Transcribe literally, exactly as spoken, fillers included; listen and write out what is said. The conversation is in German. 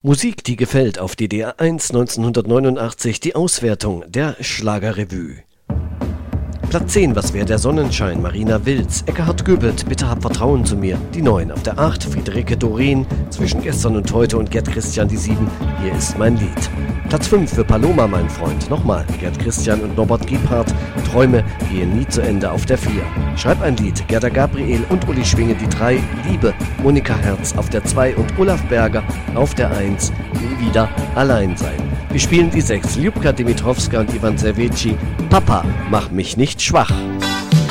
Musik, die gefällt auf D D R eins neunzehnhundertneunundachtzig, die Auswertung der Schlagerrevue. Platz zehn, Was wär der Sonnenschein, Marina Wilz, Ekkehard Göbelt, Bitte hab Vertrauen zu mir. Die neun, auf der acht, Friederike Doreen, Zwischen gestern und heute und Gerd Christian die sieben, Hier ist mein Lied. Platz fünf für Paloma, mein Freund, nochmal, Gerd Christian und Norbert Gebhardt, Träume gehen nie zu Ende auf der vier. Schreib ein Lied, Gerda Gabriel und Uli Schwinge die drei, Liebe, Monika Herz auf der zwei und Olaf Berger auf der eins, Nie wieder allein sein. Wir spielen die sechs, Ljubka Dimitrowska und Ivan Servecki, Papa, mach mich nicht schwach.